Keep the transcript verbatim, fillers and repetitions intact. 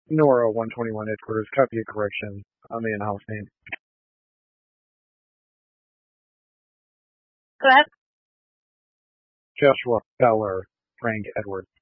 Nora one twenty-one headquarters, copy a correction on the in-house name. Go ahead. Joshua Feller, Frank Edward.